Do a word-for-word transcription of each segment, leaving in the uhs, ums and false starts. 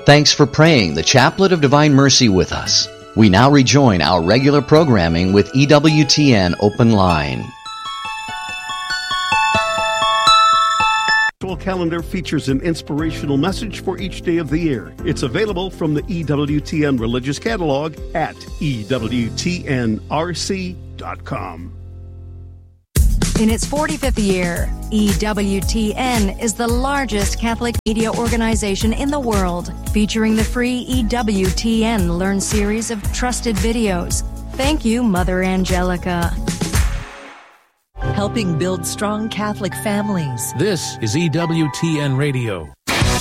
Thanks for praying the Chaplet of Divine Mercy with us. We now rejoin our regular programming with E W T N Open Line. The calendar features an inspirational message for each day of the year. It's available from the E W T N Religious Catalog at E W T N R C dot com. In its forty-fifth year, E W T N is the largest Catholic media organization in the world, featuring the free E W T N Learn series of trusted videos. Thank you, Mother Angelica. Helping build strong Catholic families. This is E W T N Radio.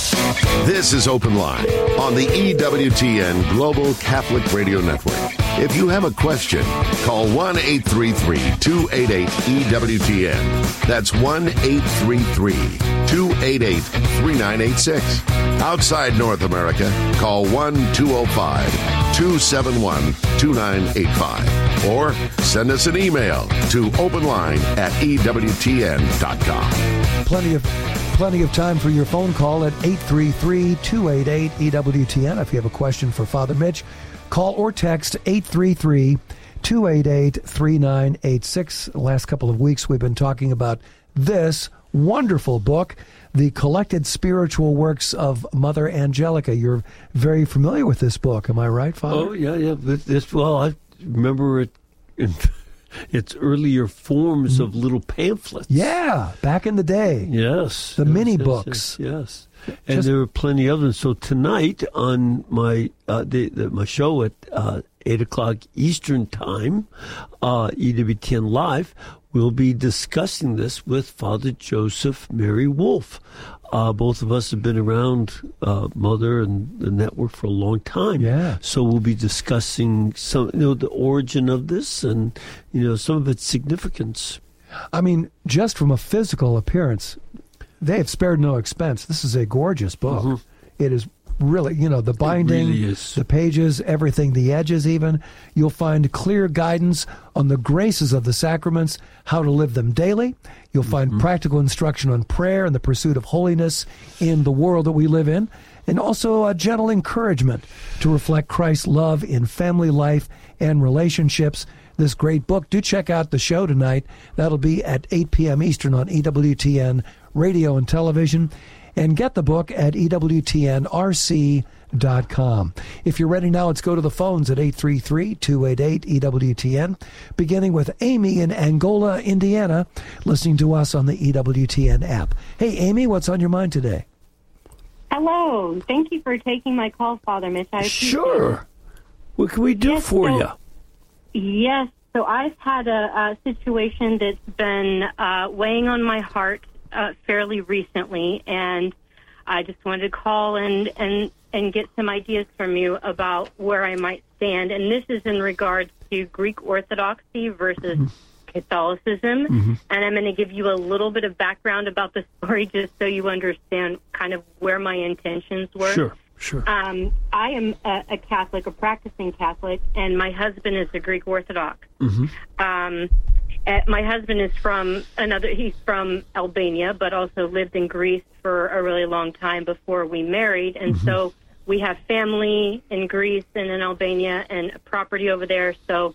This is Open Line on the E W T N Global Catholic Radio Network. If you have a question, call one eight three three, two eight eight, E W T N. That's one eight three three, two eight eight, three nine eight six. Outside North America, call one two oh five, two seven one, two nine eight five. Or send us an email to openline at E W T N dot com. Plenty of plenty of time for your phone call at eight three three, two eight eight, E W T N. If you have a question for Father Mitch, call or text eight three three, two eight eight, three nine eight six. The last couple of weeks we've been talking about this wonderful book, The Collected Spiritual Works of Mother Angelica. You're very familiar with this book, am I right, Father? Oh, yeah, yeah. This, well, I remember it in its earlier forms of little pamphlets. Yeah, back in the day. Yes. The yes, mini yes, books. Yes. yes. And Just, there were plenty of them. So tonight on my uh, the, the, my show at uh, eight o'clock Eastern Time, uh, E W T N Live, we'll be discussing this with Father Joseph Mary Wolf. Uh, both of us have been around uh, Mother and the network for a long time. Yeah. So we'll be discussing some, you know, the origin of this and, you know, some of its significance. I mean, just from a physical appearance, they have spared no expense. This is a gorgeous book. Mm-hmm. It is really, you know, the binding, really the pages, everything, the edges even. You'll find clear guidance on the graces of the sacraments, how to live them daily. You'll find mm-hmm. practical instruction on prayer and the pursuit of holiness in the world that we live in, and also a gentle encouragement to reflect Christ's love in family life and relationships. This great book. Do check out the show tonight. That'll be at eight p.m. Eastern on E W T N Radio and Television. And get the book at E W T N R C dot com. If you're ready now, let's go to the phones at eight three three, two eight eight, E W T N, beginning with Amy in Angola, Indiana, listening to us on the E W T N app. Hey, Amy, what's on your mind today? Hello. Thank you for taking my call, Father Mitch. I Sure. It. What can we do yes, for so, you? Yes. So I've had a, a situation that's been uh, weighing on my heart Uh, fairly recently, and I just wanted to call and, and, and get some ideas from you about where I might stand. And this is in regards to Greek Orthodoxy versus mm-hmm. Catholicism. Mm-hmm. And I'm going to give you a little bit of background about the story just so you understand kind of where my intentions were. Sure, sure. Um, I am a, a Catholic, a practicing Catholic, and my husband is a Greek Orthodox. Mm-hmm. Um Uh, my husband is from another, he's from Albania, but also lived in Greece for a really long time before we married. And mm-hmm. so we have family in Greece and in Albania and a property over there. So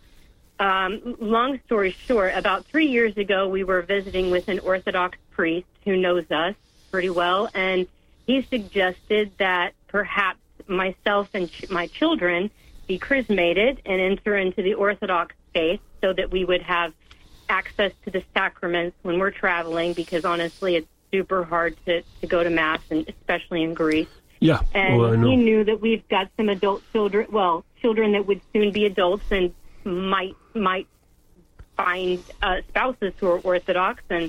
um, long story short, about three years ago, we were visiting with an Orthodox priest who knows us pretty well. And he suggested that perhaps myself and ch- my children be chrismated and enter into the Orthodox faith so that we would have access to the sacraments when we're traveling, because honestly it's super hard to, to go to Mass, and especially in Greece. Yeah. And well, I know. he knew that we've got some adult children, well, children that would soon be adults and might might find uh, spouses who are Orthodox. And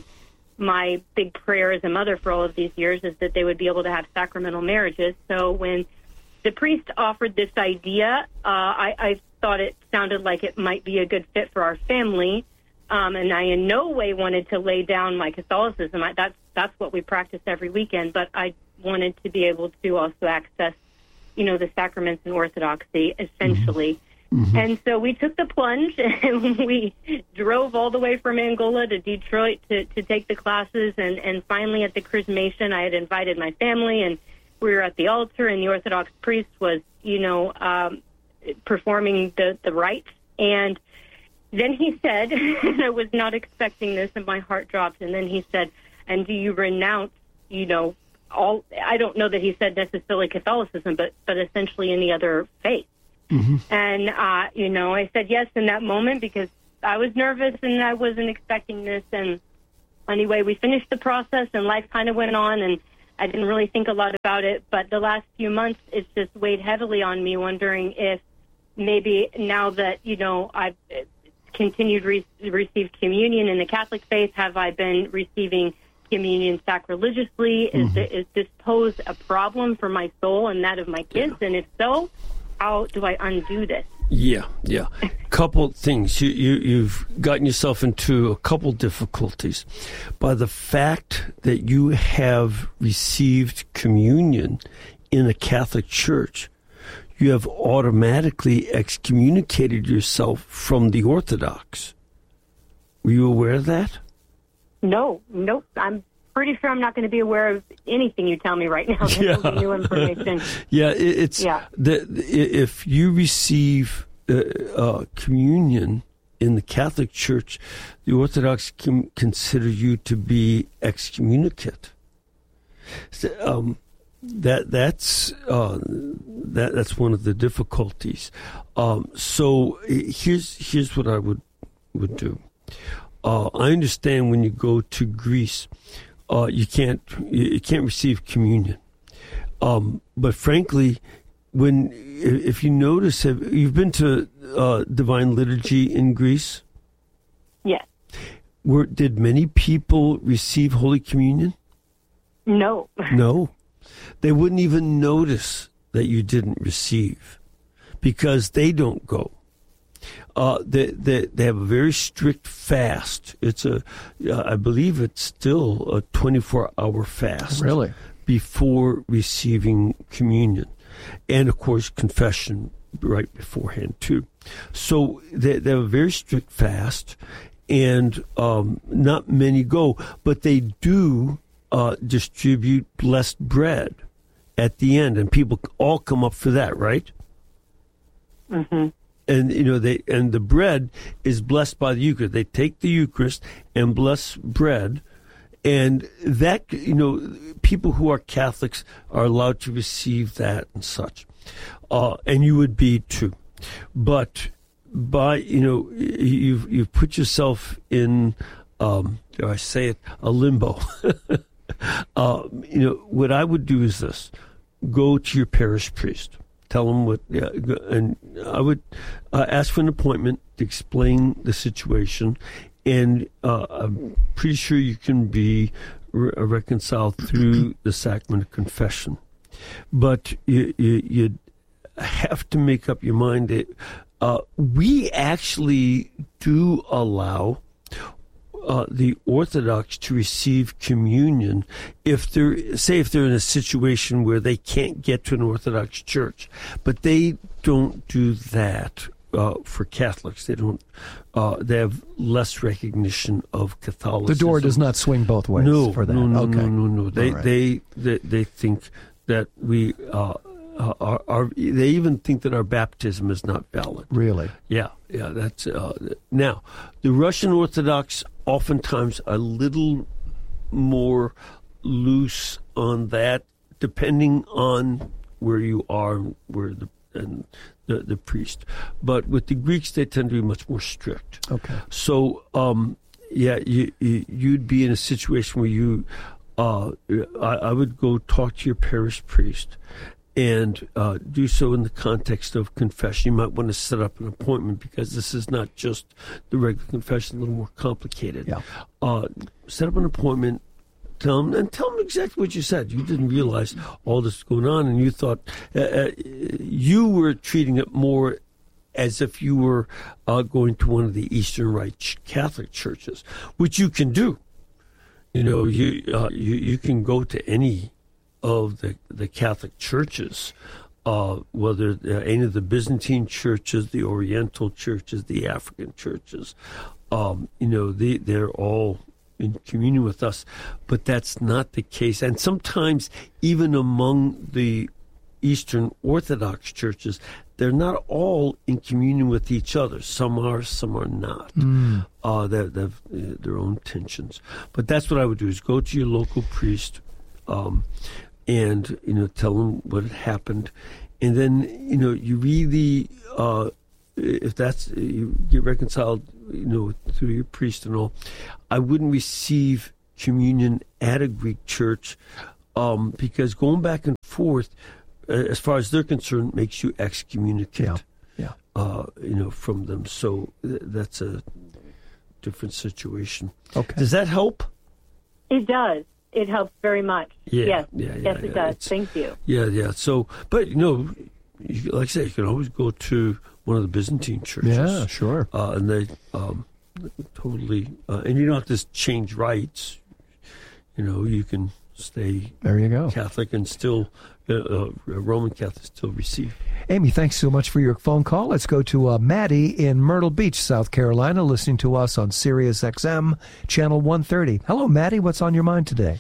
my big prayer as a mother for all of these years is that they would be able to have sacramental marriages. So when the priest offered this idea, uh, I, I thought it sounded like it might be a good fit for our family. Um, and I in no way wanted to lay down my Catholicism. I, that's that's what we practice every weekend. But I wanted to be able to also access, you know, the sacraments and Orthodoxy, essentially. Mm-hmm. And so we took the plunge, and we drove all the way from Angola to Detroit to, to take the classes. And, and finally, at the chrismation, I had invited my family, and we were at the altar, and the Orthodox priest was, you know, um, performing the, the rites. And then he said, and I was not expecting this, and my heart dropped, and then he said, and do you renounce, you know, all, I don't know that he said necessarily Catholicism, but, but essentially any other faith. Mm-hmm. And, uh, you know, I said yes in that moment because I was nervous and I wasn't expecting this. And anyway, we finished the process and life kind of went on, and I didn't really think a lot about it. But the last few months, it's just weighed heavily on me, wondering if maybe now that, you know, I've continued to re- receive communion in the Catholic faith, have I been receiving communion sacrilegiously? Is, mm-hmm. is this pose a problem for my soul and that of my kids? Yeah. And if so, how do I undo this? Yeah, yeah. Couple things. You, you, you've gotten yourself into a couple difficulties. By the fact that you have received communion in a Catholic church, you have automatically excommunicated yourself from the Orthodox. Were you aware of that? No, nope. I'm pretty sure I'm not going to be aware of anything you tell me right now. This yeah. new information. yeah, it, it's yeah. The, if you receive uh, uh, communion in the Catholic Church, the Orthodox can consider you to be excommunicate. So, um, that that's uh, that that's one of the difficulties. Um, so here's here's what I would would do. Uh, I understand when you go to Greece, uh, you can't you can't receive communion. Um, but frankly, when if you notice, have, you've been to uh, Divine Liturgy in Greece? Yes. Were did many people receive Holy Communion? No. No. They wouldn't even notice that you didn't receive because they don't go. Uh, they, they they have a very strict fast. It's a, uh, I believe it's still a twenty-four hour fast. Really? Before receiving communion. And, of course, confession right beforehand, too. So they, they have a very strict fast, and um, not many go. But they do uh, distribute blessed bread at the end, and people all come up for that, right? Mm-hmm. And, you know, they and the bread is blessed by the Eucharist. They take the Eucharist and bless bread. And that, you know, people who are Catholics are allowed to receive that and such. Uh, and you would be too. But by, you know, you've, you've put yourself in, um, dare I say it, a limbo. uh, you know, what I would do is this. Go to your parish priest. Tell them what, yeah, and I would uh, ask for an appointment to explain the situation. And uh, I'm pretty sure you can be re- reconciled through the sacrament of confession. But you, you, you have to make up your mind that uh, we actually do allow uh, the Orthodox to receive communion if they're, say, if they're in a situation where they can't get to an Orthodox church. But they don't do that. Uh, for Catholics, they don't. Uh, they have less recognition of Catholicism. The door does not swing both ways. No, for that. no, no, okay. no, no, no. They, right. they, they, they think that we uh, are, are. They even think that our baptism is not valid. Really? Yeah, yeah. That's uh, now the Russian Orthodox oftentimes are a little more loose on that, depending on where you are, where the and. The, the priest. But with the Greeks, they tend to be much more strict. Okay. So, um, yeah, you, you, you'd be in a situation where you, uh, I, I would go talk to your parish priest and uh, do so in the context of confession. You might want to set up an appointment because this is not just the regular confession, a little more complicated. Yeah. Uh, set up an appointment. Tell them, and tell them exactly what you said. You didn't realize all this was going on, and you thought uh, uh, you were treating it more as if you were uh, going to one of the Eastern Rite Catholic churches, which you can do. You know, you uh, you, you can go to any of the, the Catholic churches, uh, whether uh, any of the Byzantine churches, the Oriental churches, the African churches. Um, you know, they, they're all in communion with us, but that's not the case. And sometimes even among the Eastern Orthodox churches, they're not all in communion with each other. Some are, some are not. Mm. Uh, they have, they have uh, their own tensions. But that's what I would do, is go to your local priest um, and, you know, tell them what had happened. And then, you know, you really, uh, if that's, you get reconciled, you know, through your priest and all, I wouldn't receive communion at a Greek church um, because going back and forth, as far as they're concerned, makes you excommunicate, yeah, yeah. Uh, you know, from them. So th- that's a different situation. Okay. Does that help? It does. It helps very much. Yeah, yes, yeah, yeah, yes, it yeah. does. It's, Thank you. Yeah, yeah. So, but you know, you, like I said, you can always go to one of the Byzantine churches. Yeah, sure. Uh, and they um, totally, uh, and you don't have to change rites. You know, you can stay there. You go, Catholic, and still. Uh, Roman Catholics still receive. Amy, thanks so much for your phone call. Let's go to uh, Maddie in Myrtle Beach, South Carolina, listening to us on Sirius X M, Channel one thirty. Hello, Maddie. What's on your mind today?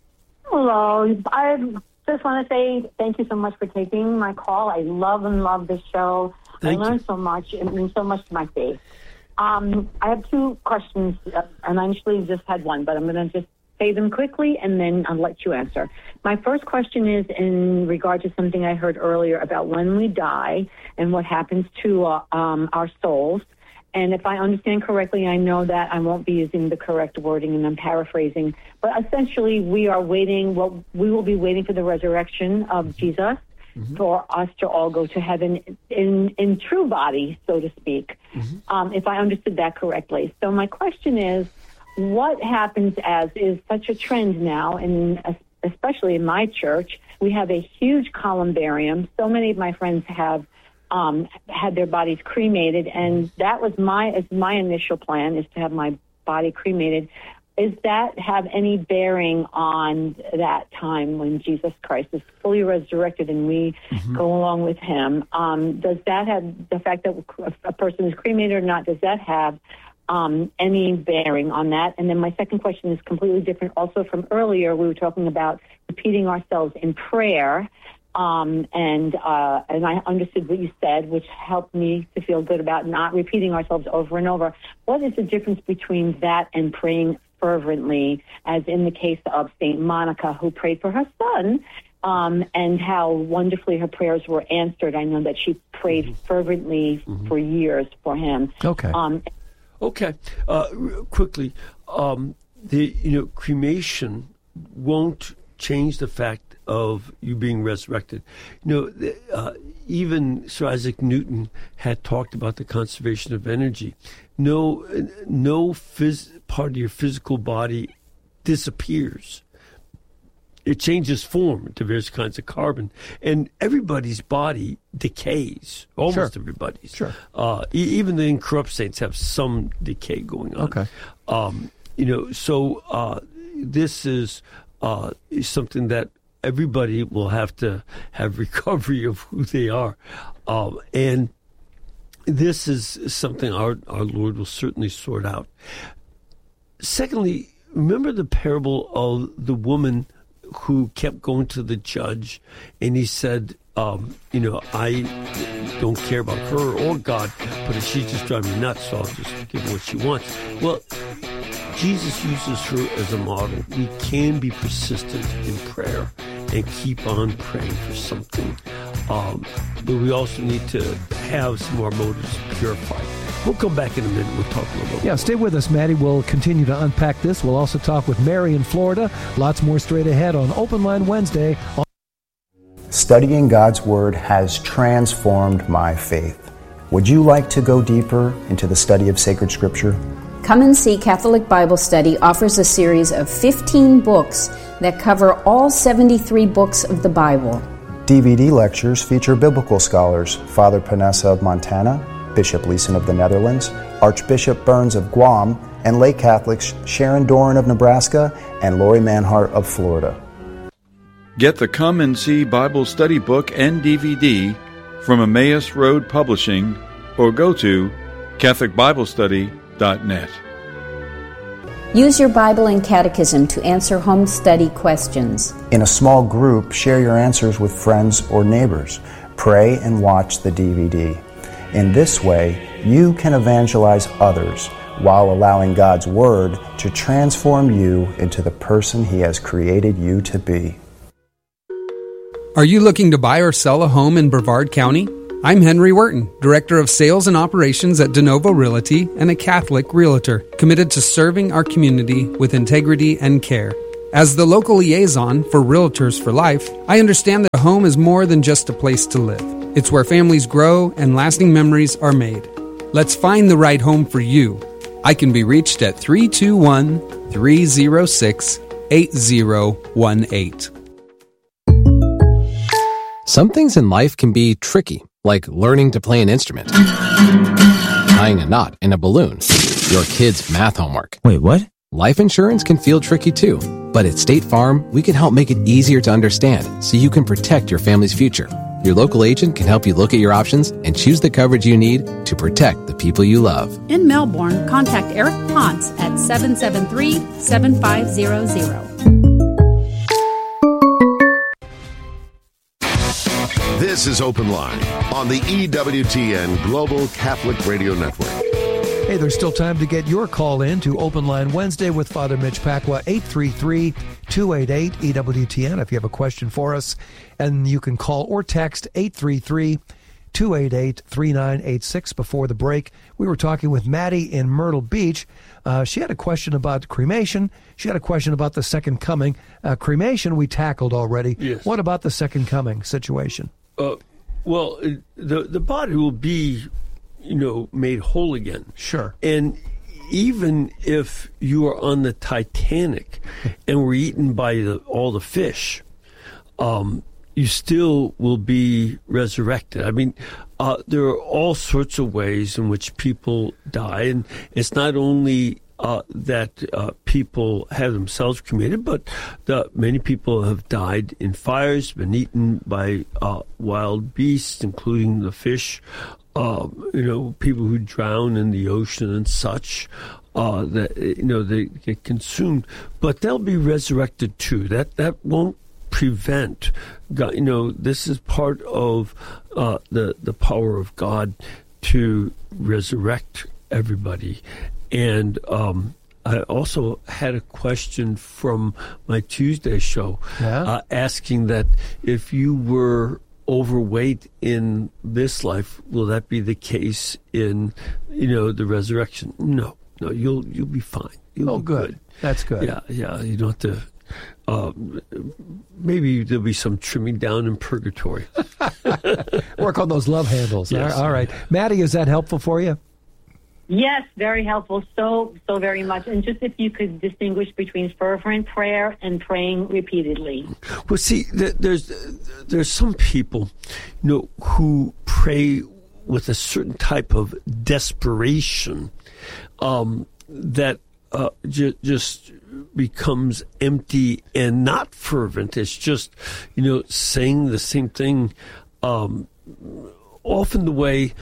Hello. I just want to say thank you so much for taking my call. I love and love this show. Thank I learned you. so much. It means so much to my faith. Um, I have two questions, uh, and I initially just had one, but I'm going to just say them quickly, and then I'll let you answer. My first question is in regard to something I heard earlier about when we die and what happens to uh, um, our souls. And if I understand correctly, I know that I won't be using the correct wording, and I'm paraphrasing. But essentially, we are waiting, well, we will be waiting for the resurrection of Jesus mm-hmm. for us to all go to heaven in, in true body, so to speak, mm-hmm. um, if I understood that correctly. So my question is, what happens as is such a trend now, and especially in my church, we have a huge columbarium. So many of my friends have um, had their bodies cremated, and that was my as my initial plan, is to have my body cremated. Does that have any bearing on that time when Jesus Christ is fully resurrected and we mm-hmm. go along with him? Um, does that have, the fact that a person is cremated or not, does that have Um, any bearing on that? And then my second question is completely different. Also from earlier, we were talking about repeating ourselves in prayer, um, and uh, and I understood what you said, which helped me to feel good about not repeating ourselves over and over. What is the difference between that and praying fervently, as in the case of Saint Monica, who prayed for her son, um, and how wonderfully her prayers were answered? I know that she prayed mm-hmm. fervently mm-hmm. for years for him. Okay. Um, Okay, uh, quickly, um, the you know cremation won't change the fact of you being resurrected. You know, uh, even Sir Isaac Newton had talked about the conservation of energy. No, no phys- part of your physical body disappears. It changes form to various kinds of carbon, and everybody's body decays. Almost sure. everybody's. Sure. Uh, e- even the incorrupt saints have some decay going on. Okay. Um, you know, so uh, this is uh, something that everybody will have to have recovery of who they are, um, and this is something our our Lord will certainly sort out. Secondly, remember the parable of the woman who kept going to the judge, and he said, um, you know, I don't care about her or God, but if she's just driving me nuts, so I'll just give her what she wants. Well, Jesus uses her as a model. We can be persistent in prayer and keep on praying for something. Um, but we also need to have some of our motives purified. We'll come back in a minute. We'll talk a little bit Yeah, more. stay with us, Maddie. We'll continue to unpack this. We'll also talk with Mary in Florida. Lots more straight ahead on Open Line Wednesday. Studying God's Word has transformed my faith. Would you like to go deeper into the study of sacred Scripture? Come and See Catholic Bible Study offers a series of fifteen books that cover all seventy-three books of the Bible. D V D lectures feature biblical scholars Father Panessa of Montana, Bishop Leeson of the Netherlands, Archbishop Burns of Guam, and lay Catholics Sharon Doran of Nebraska and Lori Manhart of Florida. Get the Come and See Bible Study Book and D V D from Emmaus Road Publishing or go to Catholic Bible Study dot net. Use your Bible and Catechism to answer home study questions. In a small group, share your answers with friends or neighbors. Pray and watch the D V D. In this way, you can evangelize others while allowing God's Word to transform you into the person He has created you to be. Are you looking to buy or sell a home in Brevard County? I'm Henry Werton, Director of Sales and Operations at DeNovo Realty and a Catholic Realtor, committed to serving our community with integrity and care. As the local liaison for Realtors for Life, I understand that a home is more than just a place to live. It's where families grow and lasting memories are made. Let's find the right home for you. I can be reached at three two one, three oh six, eight oh one eight. Some things in life can be tricky, like learning to play an instrument, tying a knot in a balloon, your kid's math homework. Wait, what? Life insurance can feel tricky too, but at State Farm, we can help make it easier to understand so you can protect your family's future. Your local agent can help you look at your options and choose the coverage you need to protect the people you love. In Melbourne, contact Eric Ponce at seven seven three, seven five zero zero. This is Open Line on the E W T N Global Catholic Radio Network. Hey, there's still time to get your call in to Open Line Wednesday with Father Mitch Pacwa, eight three three, two eight eight, E W T N if you have a question for us. And you can call or text eight three three, two eight eight, three nine eight six. Before the break, we were talking with Maddie in Myrtle Beach. Uh, she had a question about cremation. She had a question about the second coming. Uh, cremation we tackled already. Yes. What about the second coming situation? Uh, well, the the body will be, you know, made whole again. Sure. And even if you are on the Titanic and were eaten by the, all the fish, um, you still will be resurrected. I mean, uh, there are all sorts of ways in which people die, and it's not only uh, that uh, people have themselves cremated, but the, many people have died in fires, been eaten by uh, wild beasts, including the fish. Uh, you know, people who drown in the ocean and such, uh, that you know they get consumed, but they'll be resurrected too. That that won't prevent God. You know, this is part of uh, the the power of God to resurrect everybody. And um, I also had a question from my Tuesday show, yeah? uh, asking that if you were overweight in this life, will that be the case in, you know, the resurrection? No, no, you'll you'll be fine. You'll oh, be good. good. That's good. Yeah, yeah. You don't have to. Uh, maybe there'll be some trimming down in purgatory. Work on those love handles. Yes. All right, Maddie, is that helpful for you? Yes, very helpful. So, so very much. And just if you could distinguish between fervent prayer and praying repeatedly. Well, see, there's there's some people, you know, who pray with a certain type of desperation um, that uh, ju- just becomes empty and not fervent. It's just, you know, saying the same thing, um, often the way.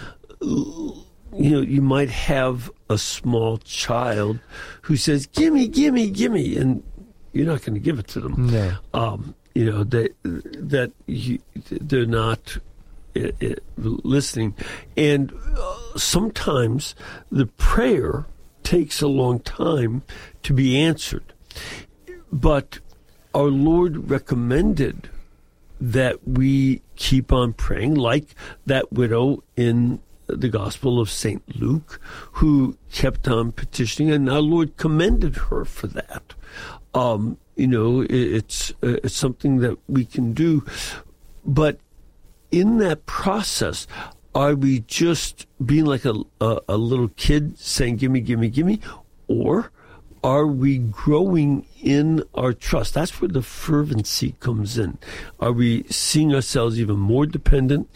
You know, you might have a small child who says, "Gimme, gimme, gimme," and you're not going to give it to them. No. Um, you know that that you, they're not uh, uh, listening, and uh, sometimes the prayer takes a long time to be answered. But our Lord recommended that we keep on praying, like that widow in the Gospel of Saint Luke, who kept on petitioning, and our Lord commended her for that. Um, you know, it, it's uh, it's something that we can do, but in that process, are we just being like a, a, a little kid saying, "Gimme, gimme, gimme," or are we growing in our trust? That's where the fervency comes in. Are we seeing ourselves even more dependent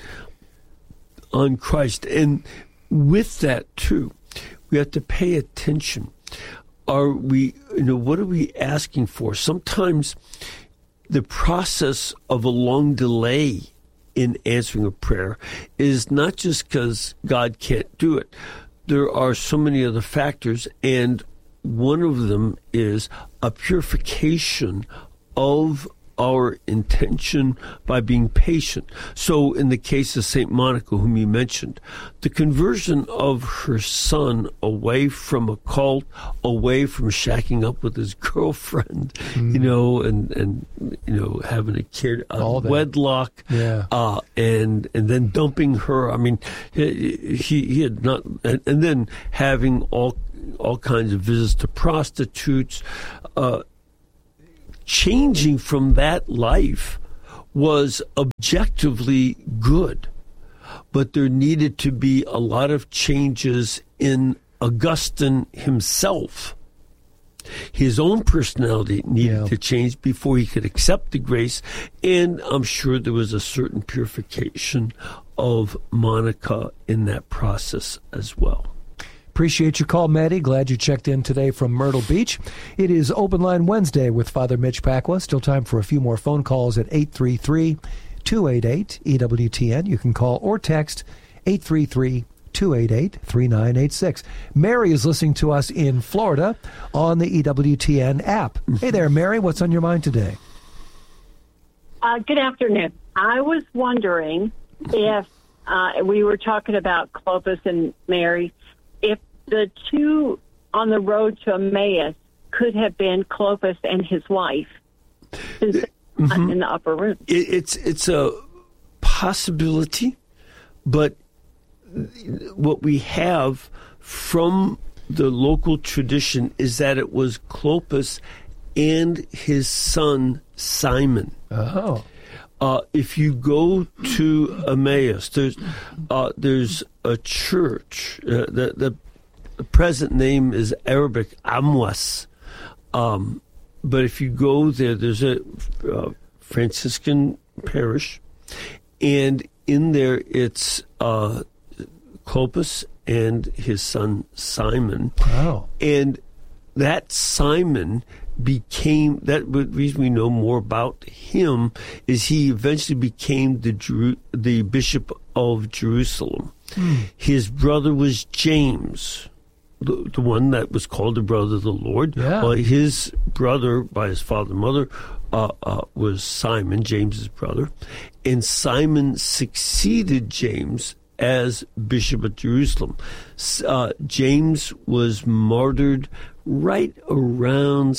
on Christ? And with that too, we have to pay attention. Are we, you know, what are we asking for? Sometimes the process of a long delay in answering a prayer is not just because God can't do it. There are so many other factors, and one of them is a purification of our intention by being patient. So in the case of Saint Monica, whom you mentioned, the conversion of her son away from a cult, away from shacking up with his girlfriend, mm. you know, and, and, you know, having a kid out of wedlock, yeah. uh, and, and then dumping her. I mean, he, he had not, and, and then having all, all kinds of visits to prostitutes, uh, changing from that life was objectively good, but there needed to be a lot of changes in Augustine himself. His own personality needed yeah. to change before he could accept the grace, and I'm sure there was a certain purification of Monica in that process as well. Appreciate your call, Maddie. Glad you checked in today from Myrtle Beach. It is Open Line Wednesday with Father Mitch Pacwa. Still time for a few more phone calls at eight three three, two eight eight, E W T N. You can call or text eight three three, two eight eight, three nine eight six. Mary is listening to us in Florida on the E W T N app. Hey there, Mary. What's on your mind today? Uh, good afternoon. I was wondering if uh, we were talking about Clopas and Mary, if the two on the road to Emmaus could have been Clopas and his wife, since mm-hmm. in the upper room. It, it's it's a possibility, but what we have from the local tradition is that it was Clopas and his son Simon. Oh. Uh, if you go to Emmaus, there's uh, there's a church. Uh, the, the the present name is Arabic Amwas, um, but if you go there, there's a uh, Franciscan parish, and in there it's uh, Clopas and his son Simon. Wow! And that Simon became, that the reason we know more about him is he eventually became the Jeru- the Bishop of Jerusalem. Mm. His brother was James, the, the one that was called the brother of the Lord. Yeah. Well, his brother, by his father and mother, uh, uh, was Simon, James's brother. And Simon succeeded James as Bishop of Jerusalem. Uh, James was martyred right around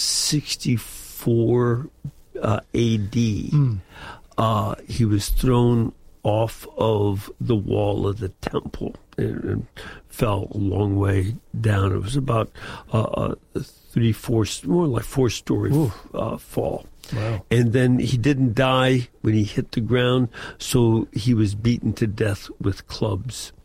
sixty-four uh, A D. Mm. Uh, he was thrown off of the wall of the temple and, and fell a long way down. It was about uh, a three, four, more like four-story uh, fall. Wow. And then he didn't die when he hit the ground, so he was beaten to death with clubs.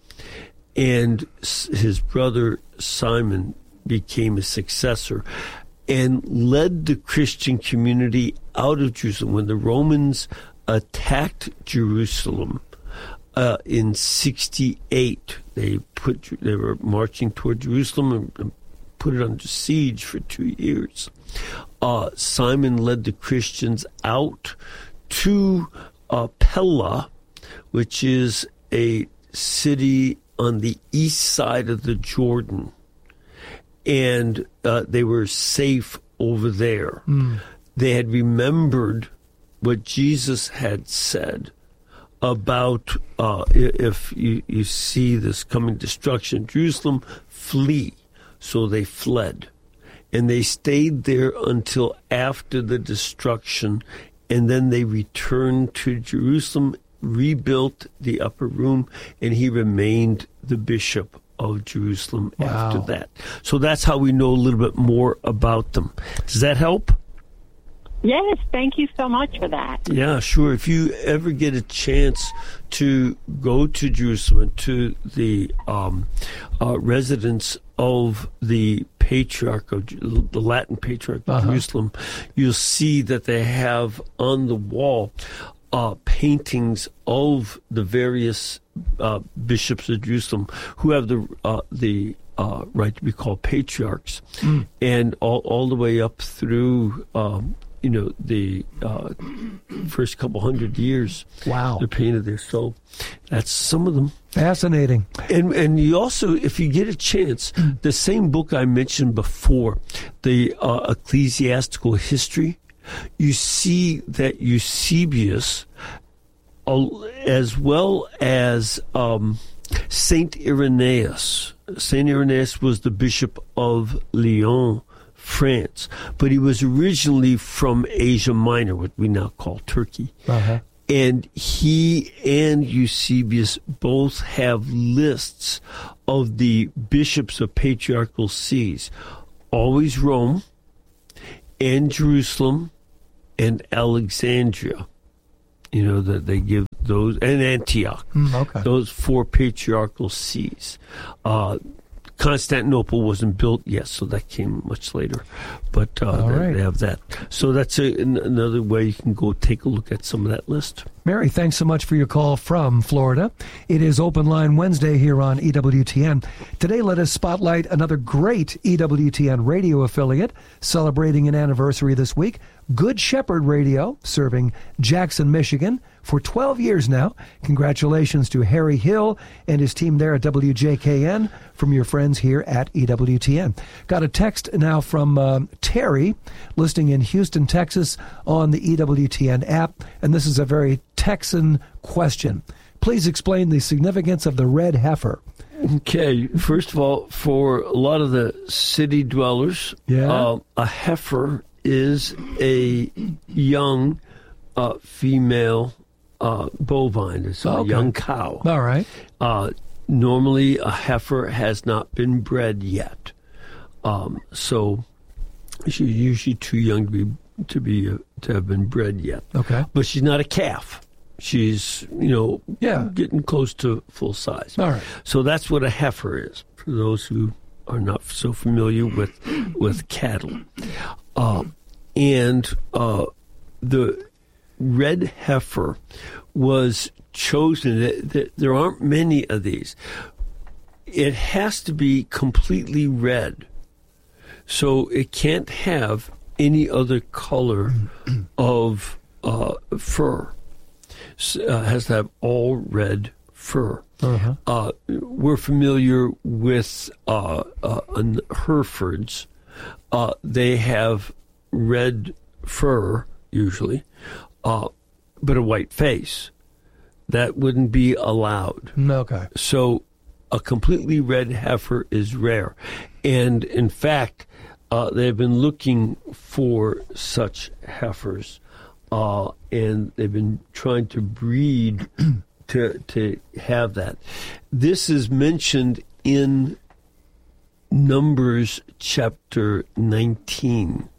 And his brother Simon became a successor and led the Christian community out of Jerusalem. When the Romans attacked Jerusalem uh, in sixty-eight, they put they were marching toward Jerusalem and, and put it under siege for two years. Uh, Simon led the Christians out to uh, Pella, which is a city on the east side of the Jordan. And uh, they were safe over there. Mm. They had remembered what Jesus had said about uh, if you, you see this coming destruction in Jerusalem, flee. So they fled. And they stayed there until after the destruction. And then they returned to Jerusalem, rebuilt the upper room, and he remained the bishop of Jerusalem wow. after that. So that's how we know a little bit more about them. Does that help? Yes, thank you so much for that. Yeah, sure. If you ever get a chance to go to Jerusalem, to the um, uh, residence of the Patriarch of the Latin Patriarch of uh-huh. Jerusalem, you'll see that they have on the wall uh, paintings of the various uh, bishops of Jerusalem who have the uh, the uh, right to be called patriarchs, mm. and all all the way up through um, you know, the uh, first couple hundred years. Wow. They're painted there. So that's some of them. Fascinating. And and you also, if you get a chance, the same book I mentioned before, the uh, Ecclesiastical History, you see that Eusebius, uh, as well as um, Saint Irenaeus, Saint Irenaeus was the Bishop of Lyon, France, but he was originally from Asia Minor, what we now call Turkey. Uh-huh. And he and Eusebius both have lists of the bishops of patriarchal sees, always Rome and Jerusalem and Alexandria. You know, that they give those, and Antioch, Mm, okay. those four patriarchal sees. Uh, Constantinople wasn't built yet, so that came much later. But uh, All they, right. they have that. So that's a, an, another way you can go take a look at some of that list. Mary, thanks so much for your call from Florida. It is Open Line Wednesday here on E W T N. Today, let us spotlight another great E W T N radio affiliate celebrating an anniversary this week. Good Shepherd Radio, serving Jackson, Michigan for twelve years now. Congratulations to Harry Hill and his team there at W J K N from your friends here at E W T N. Got a text now from um, Terry, listening in Houston, Texas on the E W T N app, and this is a very Texan question. Please explain the significance of the red heifer. Okay, first of all, for a lot of the city dwellers, Yeah. uh, a heifer is a young uh, female uh, bovine. It's a Okay. young cow. All right. Uh, normally, a heifer has not been bred yet, um, so she's usually too young to be to be uh, to have been bred yet. Okay. But she's not a calf. She's, you know, Yeah. getting close to full size. All right. So that's what a heifer is, for those who are not so familiar with with cattle. Uh, and uh, the red heifer was chosen. th- th- There aren't many of these. It has to be completely red. So it can't have any other color of uh, fur. S- Uh, has to have all red fur. Uh-huh. Uh, we're familiar with uh, uh, an Herefords. Uh, they have red fur, usually, uh, but a white face. That wouldn't be allowed. Okay. So a completely red heifer is rare. And in fact, uh, they've been looking for such heifers, uh, and they've been trying to breed to to have that. This is mentioned in Numbers chapter nineteen.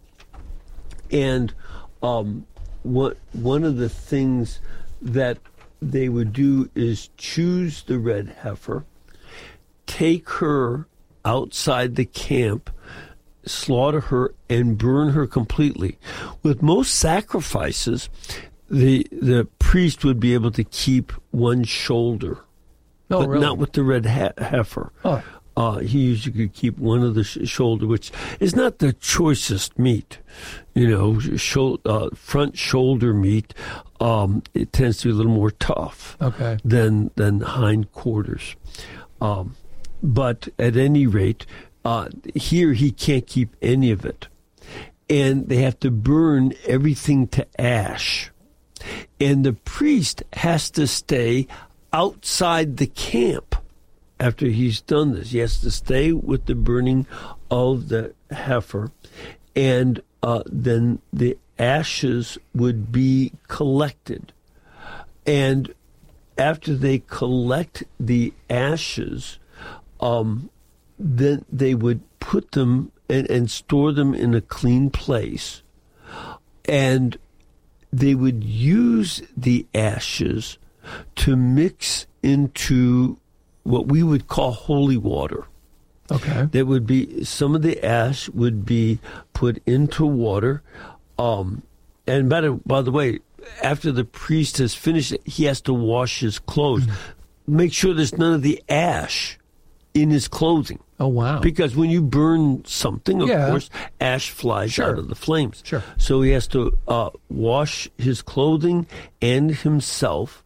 And um, what one of the things that they would do is choose the red heifer, take her outside the camp, slaughter her, and burn her completely. With most sacrifices, the the priest would be able to keep one shoulder, Oh, but really? not with the red he- heifer. Oh. Uh, he usually could keep one of the sh- shoulder, which is not the choicest meat. You know, sho- uh, front shoulder meat, um, it tends to be a little more tough Okay. than than hind quarters. Um, but at any rate, uh, here he can't keep any of it. And they have to burn everything to ash. And the priest has to stay outside the camp after he's done this. He has to stay with the burning of the heifer, and uh, then the ashes would be collected. And after they collect the ashes, um, then they would put them and, and store them in a clean place, and they would use the ashes to mix into what we would call holy water. Okay. There would be some of the ash would be put into water, um, and by the, by the way, after the priest has finished it, he has to wash his clothes. Make sure there's none of the ash in his clothing. Oh, wow. Because when you burn something, of Yeah. course, ash flies Sure. out of the flames. Sure. So he has to uh, wash his clothing and himself.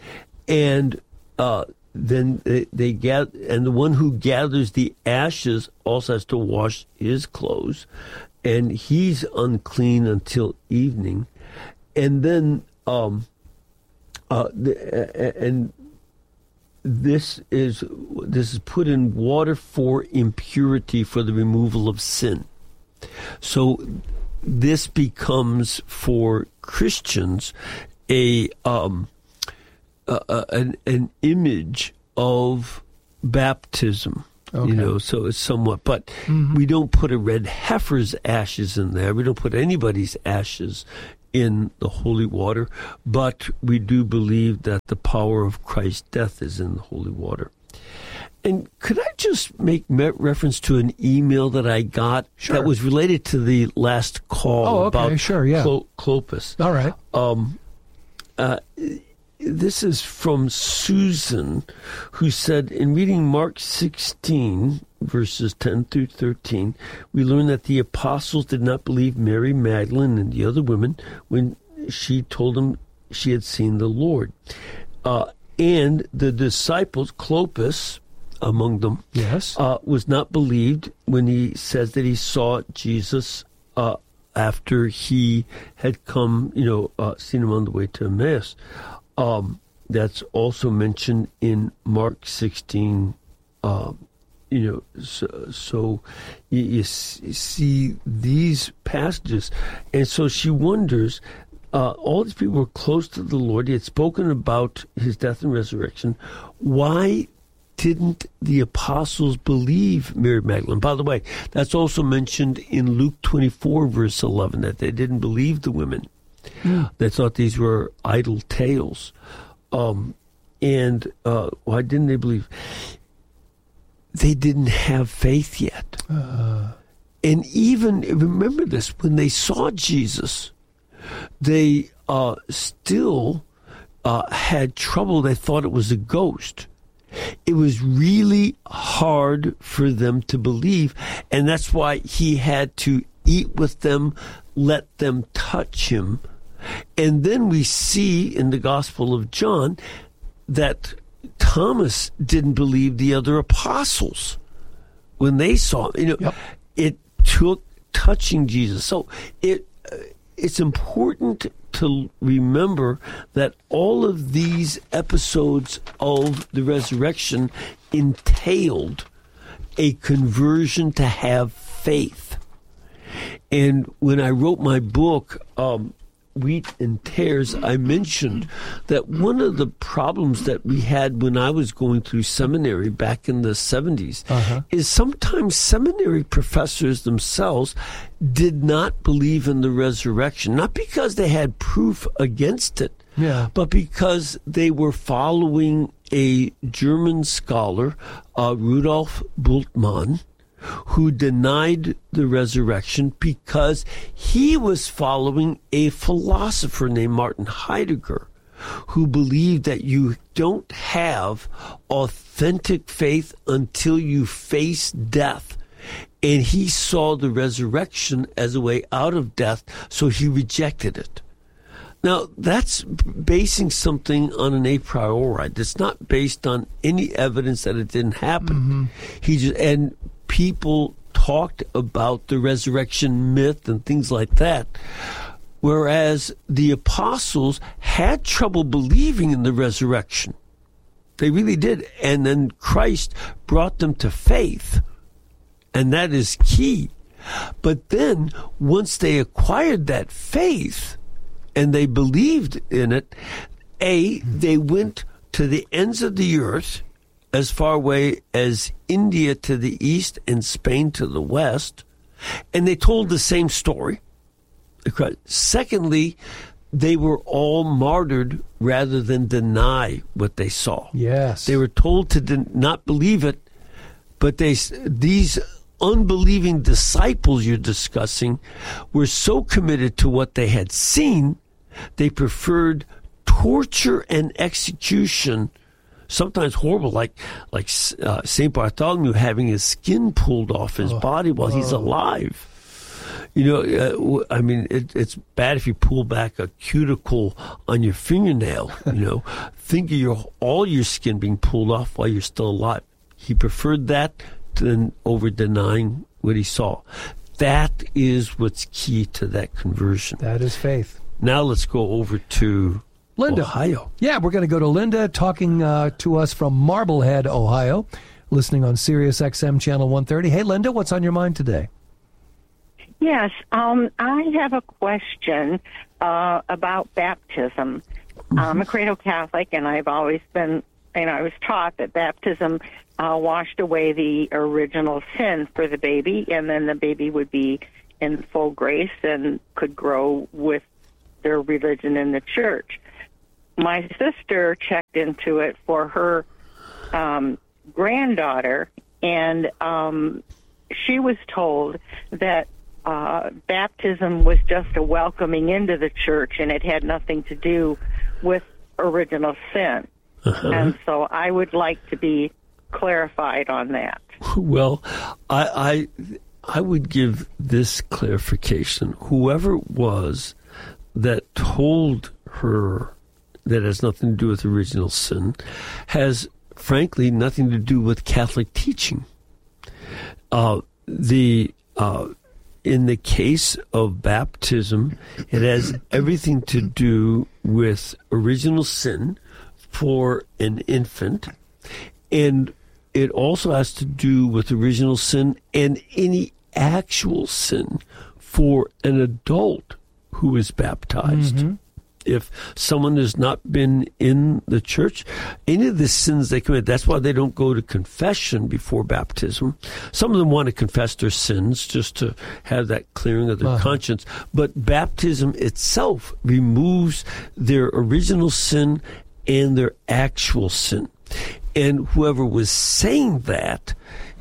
And uh, then they, they gather, and the one who gathers the ashes also has to wash his clothes. And he's unclean until evening. And then, um, uh, the, and this is this is put in water for impurity, for the removal of sin. So this becomes for Christians a um, uh, uh, an an image of baptism. Okay. You know, so it's somewhat, but Mhm. we don't put a red heifer's ashes in there. We don't put anybody's ashes in the holy water, but we do believe that the power of Christ's death is in the holy water. And could I just make me- reference to an email that I got Sure. that was related to the last call Oh, okay, about sure, yeah. Clo- Clopas? All right. Um, uh, this is from Susan, who said, in reading Mark sixteen, verses ten through thirteen, we learn that the apostles did not believe Mary Magdalene and the other women when she told them she had seen the Lord. Uh, and the disciples, Clopas, among them, yes, uh, was not believed when he says that he saw Jesus uh, after he had come, you know, uh, seen him on the way to Emmaus. Um, that's also mentioned in Mark sixteen. Uh, you know, so, so you, you see these passages, and so she wonders. Uh, all these people were close to the Lord. He had spoken about his death and resurrection. Why didn't the apostles believe Mary Magdalene? By the way, that's also mentioned in Luke twenty-four, verse eleven, that they didn't believe the women. Mm. They thought these were idle tales. Um, and uh, why didn't they believe? They didn't have faith yet. Uh. And even, remember this, when they saw Jesus, they uh, still uh, had trouble. They thought it was a ghost. It was really hard for them to believe, and that's why he had to eat with them, let them touch him. And then we see in the Gospel of John that Thomas didn't believe the other apostles when they saw him. You know, Yep. it took touching Jesus. So it uh, it's important to remember that all of these episodes of the resurrection entailed a conversion to have faith. And when I wrote my book, um, Wheat and Tares, I mentioned that one of the problems that we had when I was going through seminary back in the seventies Uh-huh. is sometimes seminary professors themselves did not believe in the resurrection, not because they had proof against it, Yeah. but because they were following a German scholar, uh, Rudolf Bultmann, who denied the resurrection because he was following a philosopher named Martin Heidegger, who believed that you don't have authentic faith until you face death. And he saw the resurrection as a way out of death, so he rejected it. Now, that's basing something on an a priori. It's not based on any evidence that it didn't happen. Mm-hmm. He just, and people talked about the resurrection myth and things like that, whereas the apostles had trouble believing in the resurrection. They really did. And then Christ brought them to faith, and that is key. But then once they acquired that faith and they believed in it, A, they went to the ends of the earth, as far away as India to the east and Spain to the west, and they told the same story. Secondly, they were all martyred rather than deny what they saw. Yes. They were told to de- not believe it, but they these unbelieving disciples you're discussing were so committed to what they had seen, they preferred torture and execution sometimes horrible, like like uh, Saint Bartholomew having his skin pulled off his Oh. body while he's Oh. alive. You know, uh, w- I mean, it, it's bad if you pull back a cuticle on your fingernail. You know, think of your all your skin being pulled off while you're still alive. He preferred that than over denying what he saw. That is what's key to that conversion. That is faith. Now let's go over to Linda. Ohio. Yeah, we're going to go to Linda talking uh, to us from Marblehead, Ohio, listening on Sirius X M Channel one thirty. Hey, Linda, what's on your mind today? Yes, um, I have a question uh, about baptism. Mm-hmm. I'm a cradle Catholic, and I've always been, you know, I was taught that baptism uh, washed away the original sin for the baby, and then the baby would be in full grace and could grow with their religion in the church. My sister checked into it for her um, granddaughter, and um, she was told that uh, baptism was just a welcoming into the church, and it had nothing to do with original sin. Uh-huh. And so I would like to be clarified on that. Well, I, I I would give this clarification. Whoever it was that told her that has nothing to do with original sin has, frankly, nothing to do with Catholic teaching. Uh, the uh, in the case of baptism, it has everything to do with original sin for an infant, and it also has to do with original sin and any actual sin for an adult who is baptized. Mm-hmm. If someone has not been in the church, any of the sins they commit, that's why they don't go to confession before baptism. Some of them want to confess their sins just to have that clearing of their Uh-huh. conscience. But baptism itself removes their original sin and their actual sin. And whoever was saying that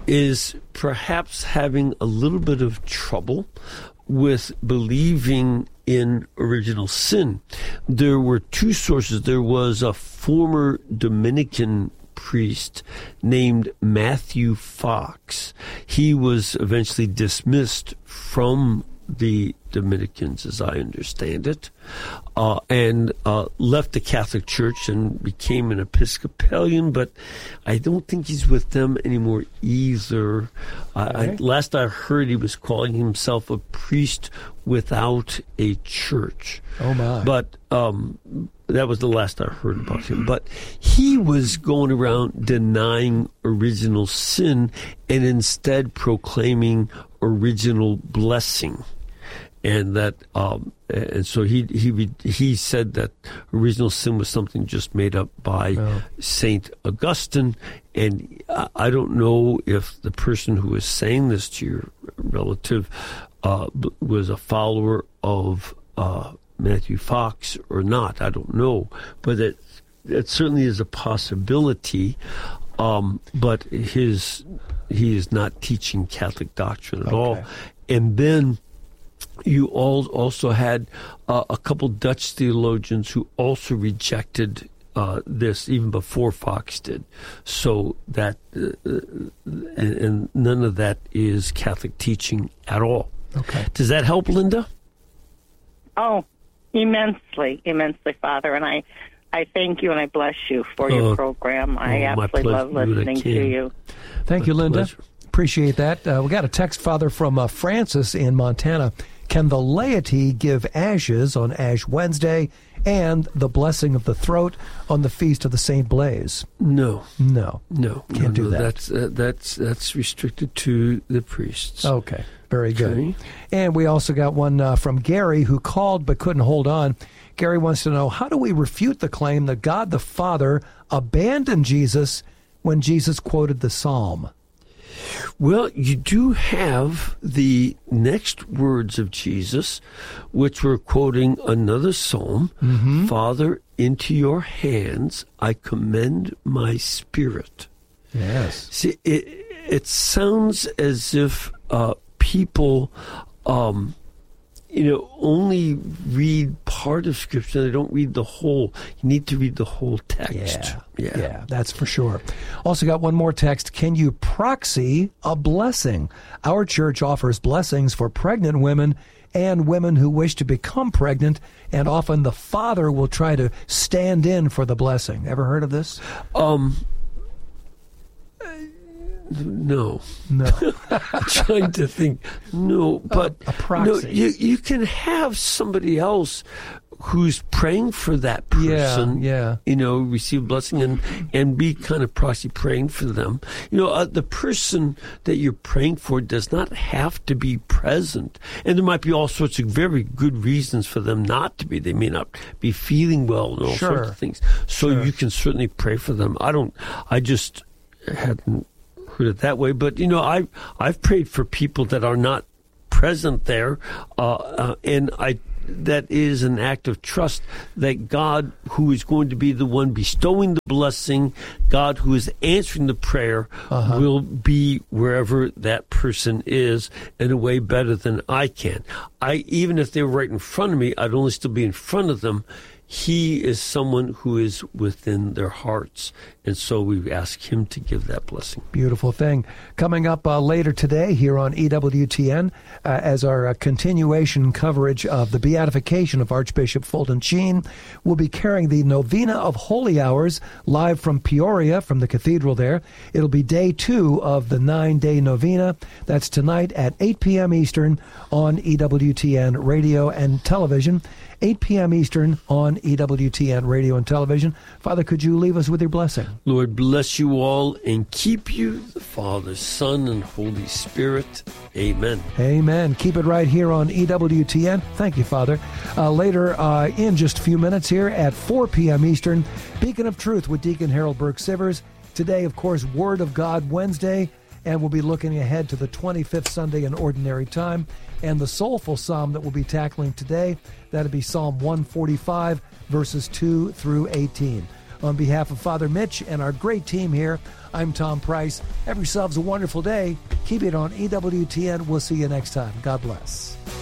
is perhaps having a little bit of trouble with believing in original sin. There were two sources. There was a former Dominican priest named Matthew Fox. He was eventually dismissed from the Dominicans, as I understand it, uh, and uh, left the Catholic Church and became an Episcopalian, but I don't think he's with them anymore either. I, I, Okay. last I heard, he was calling himself a priest without a church. Oh, my. But um, that was the last I heard about him. But he was going around denying original sin and instead proclaiming original blessing. And that, um, and so he he he said that original sin was something just made up by Oh. Saint Augustine, and I I don't know if the person who was saying this to your relative uh, b- was a follower of uh, Matthew Fox or not. I don't know, but it it certainly is a possibility. Um, but his he is not teaching Catholic doctrine at all, Okay. and then. You all also had uh, a couple Dutch theologians who also rejected uh, this even before Fox did. So that, uh, and, and none of that is Catholic teaching at all. Okay. Does that help, Linda? Oh, immensely, immensely, Father. And I, I thank you and I bless you for your Oh, program. I oh, my absolutely love pleasure. listening I to can. you. Thank you, Linda. pleasure. Appreciate that. Uh, we got a text, Father, from uh, Francis in Montana. Can the laity give ashes on Ash Wednesday and the blessing of the throat on the feast of the Saint Blaise? No, No. no, Can't no, do no. that. That's uh, that's that's restricted to the priests. Okay. Very good. Okay. And we also got one uh, from Gary who called but couldn't hold on. Gary wants to know, how do we refute the claim that God the Father abandoned Jesus when Jesus quoted the Psalm? Well, you do have the next words of Jesus, which were quoting another psalm. Mm-hmm. Father, into your hands I commend my spirit. Yes. See, it, it sounds as if uh, people um, you know, only read part of Scripture. They don't read the whole. You need to read the whole text. Yeah, yeah, yeah, that's for sure. Also got one more text. Can you proxy a blessing? Our church offers blessings for pregnant women and women who wish to become pregnant, and often the father will try to stand in for the blessing. Ever heard of this? Um, no. No. I'm trying to think. No, but a, a proxy. No, you, you can have somebody else who's praying for that person, yeah, yeah. you know, receive blessing and, and be kind of proxy praying for them. You know, uh, the person that you're praying for does not have to be present. And there might be all sorts of very good reasons for them not to be. They may not be feeling well and all sure. sorts of things. So sure. you can certainly pray for them. I don't, I just hadn't heard it that way. But, you know, I, I've prayed for people that are not present there, uh, uh, and I that is an act of trust that God, who is going to be the one bestowing the blessing, God who is answering the prayer, uh-huh. will be wherever that person is in a way better than I can. I even if they were right in front of me, I'd only still be in front of them. He is someone who is within their hearts. And so we ask him to give that blessing. Beautiful thing. Coming up uh, later today here on E W T N uh, as our uh, continuation coverage of the beatification of Archbishop Fulton Sheen, we'll be carrying the Novena of Holy Hours live from Peoria, from the cathedral there. It'll be day two of the nine-day novena. That's tonight at eight p.m. Eastern on E W T N radio and television. eight p.m. Eastern on E W T N radio and television. Father, could you leave us with your blessing? Lord, bless you all and keep you, the Father, Son, and Holy Spirit. Amen. Amen. Keep it right here on E W T N. Thank you, Father. Uh, later, uh, in just a few minutes here at four p.m. Eastern, Beacon of Truth with Deacon Harold Burke-Sivers. Today, of course, Word of God Wednesday, and we'll be looking ahead to the twenty-fifth Sunday in Ordinary Time. And the soulful psalm that we'll be tackling today, that'll be Psalm one forty-five, verses two through eighteen. On behalf of Father Mitch and our great team here, I'm Tom Price. Have yourselves a wonderful day. Keep it on E W T N. We'll see you next time. God bless.